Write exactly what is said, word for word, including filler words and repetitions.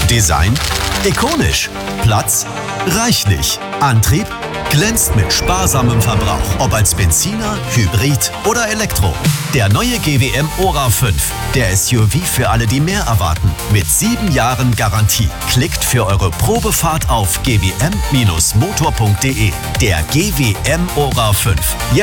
Design? Ikonisch. Platz? Reichlich. Antrieb? Glänzt mit sparsamem Verbrauch. Ob als Benziner, Hybrid oder Elektro. Der neue G W M Ora fünf. Der S U V für alle, die mehr erwarten. Mit sieben Jahren Garantie. Klickt für eure Probefahrt auf g w m Bindestrich motor punkt d e. Der G W M Ora fünf.